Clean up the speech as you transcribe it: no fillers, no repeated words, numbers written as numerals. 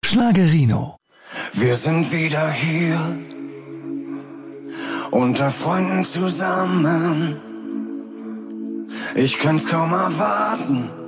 Schlagerino. Wir sind wieder hier, unter Freunden zusammen. Ich kann's kaum erwarten,